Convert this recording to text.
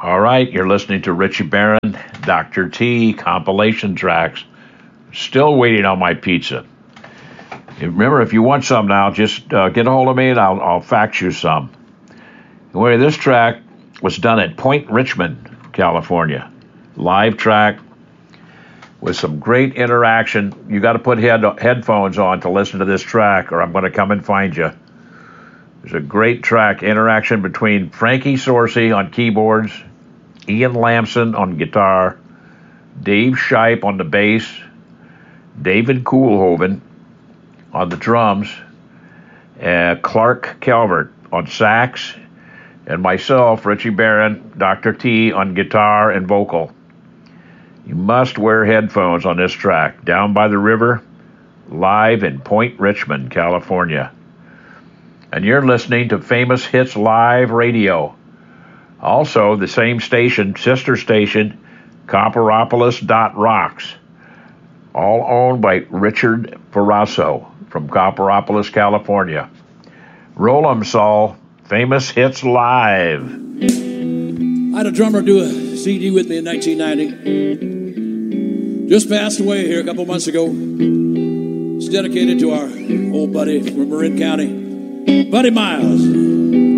All right, you're listening to Richie Barron, Dr. T, compilation tracks. Still waiting on my pizza. Remember, if you want some now, just get a hold of me and I'll fax you some. Anyway, this track was done at Point Richmond, California. Live track with some great interaction. You got to put headphones on to listen to this track, or I'm going to come and find you. There's a great track, interaction between Frankie Sorcy on keyboards, Ian Lamson on guitar, Dave Shipe on the bass, David Koolhoven on the drums, Clark Calvert on sax, and myself, Richie Barron, Dr. T, on guitar and vocal. You must wear headphones on this track. Down by the River, live in Point Richmond, California. And you're listening to Famous Hits Live Radio. Also, the same station, sister station, Copperopolis.rocks, all owned by Richard Ferrasso from Copperopolis, California. Roll 'em, Saul. Famous Hits Live. I had a drummer do a CD with me in 1990. Just passed away here a couple months ago. It's dedicated to our old buddy from Marin County, Buddy Miles.